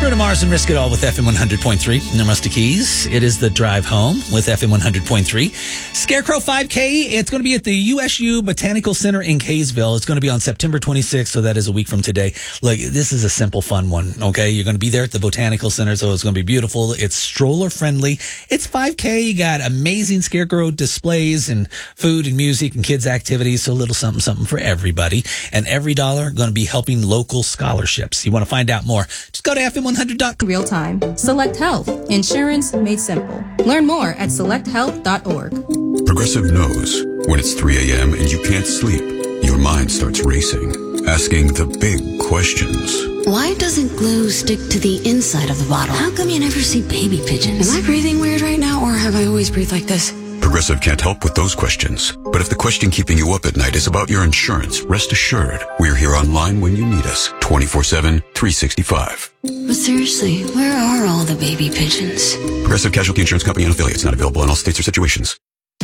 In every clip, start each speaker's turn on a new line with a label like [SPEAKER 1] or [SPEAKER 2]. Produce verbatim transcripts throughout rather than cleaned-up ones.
[SPEAKER 1] Bruno Mars and Risk It All with F M one hundred point three. No Musty Keys. It is the drive home with F M one hundred point three. Scarecrow five K. It's going to be at the U S U Botanical Center in Kaysville. It's going to be on September twenty-sixth, so that is a week from today. Look, this is a simple, fun one, okay? You're going to be there at the Botanical Center, so it's going to be beautiful. It's stroller friendly. It's five K. You got amazing Scarecrow displays and food and music and kids activities, so a little something, something for everybody. And every dollar going to be helping local scholarships. You want to find out more, just go to F M one hundred dot com.
[SPEAKER 2] Real time. Select Health. Insurance made simple. Learn more at select health dot org.
[SPEAKER 3] Progressive knows when it's three a.m. and you can't sleep, your mind starts racing, asking the big questions.
[SPEAKER 4] Why doesn't glue stick to the inside of the bottle? How come you never see baby pigeons? Am I breathing weird right now, or have I always breathed like this?
[SPEAKER 3] Progressive can't help with those questions. But if the question keeping you up at night is about your insurance, rest assured, we're here online when you need us, twenty-four seven, three sixty-five.
[SPEAKER 4] But seriously, where are all the baby pigeons?
[SPEAKER 3] Progressive Casualty Insurance Company and affiliates, not available in all states or situations.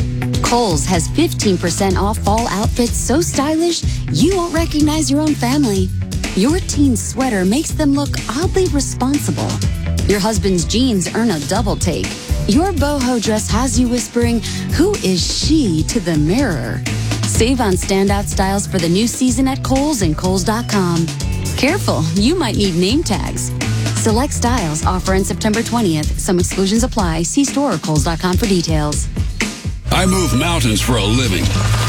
[SPEAKER 4] Kohl's has fifteen percent off fall outfits so stylish, you won't recognize your own family. Your teen's sweater makes them look oddly responsible. Your husband's jeans earn a double take. Your boho dress has you whispering, "Who is she?" to the mirror. Save on standout styles for the new season at Kohl's and Kohl's dot com. Careful, you might need name tags. Select styles offer on September twentieth. Some exclusions apply. See store or Kohl's dot com for details.
[SPEAKER 5] I move mountains for a living.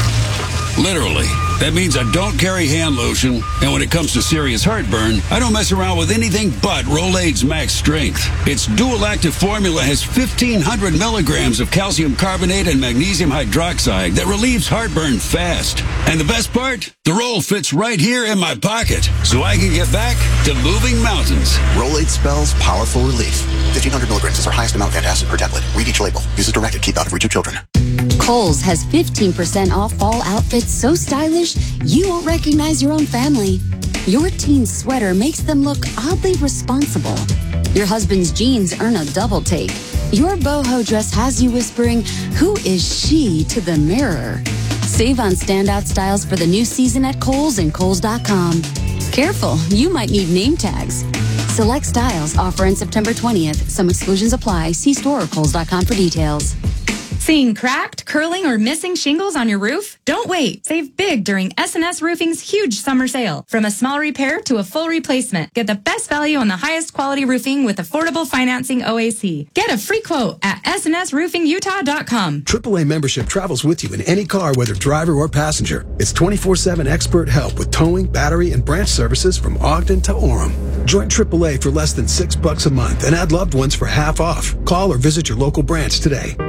[SPEAKER 5] Literally. That means I don't carry hand lotion, and when it comes to serious heartburn, I don't mess around with anything but Rolaids Max Strength. Its dual-active formula has fifteen hundred milligrams of calcium carbonate and magnesium hydroxide that relieves heartburn fast. And the best part? The roll fits right here in my pocket, so I can get back to moving mountains.
[SPEAKER 6] Rolaids spells powerful relief. fifteen hundred milligrams is our highest amount of antacid per tablet. Read each label. Use as directed. Keep out of reach of children.
[SPEAKER 4] Kohl's has fifteen percent off fall outfits so stylish, you won't recognize your own family. Your teen's sweater makes them look oddly responsible. Your husband's jeans earn a double take. Your boho dress has you whispering, "Who is she?" to the mirror. Save on standout styles for the new season at Kohl's and Kohl's dot com. Careful, you might need name tags. Select styles offer on September twentieth. Some exclusions apply. See store or Kohl's dot com for details.
[SPEAKER 7] Seeing cracked, curling, or missing shingles on your roof? Don't wait. Save big during S and S Roofing's huge summer sale. From a small repair to a full replacement, get the best value on the highest quality roofing with affordable financing O A C. Get a free quote at S and S roofing utah dot com.
[SPEAKER 8] triple A membership travels with you in any car, whether driver or passenger. It's twenty-four seven expert help with towing, battery, and branch services from Ogden to Orem. Join triple A for less than six bucks a month and add loved ones for half off. Call or visit your local branch today.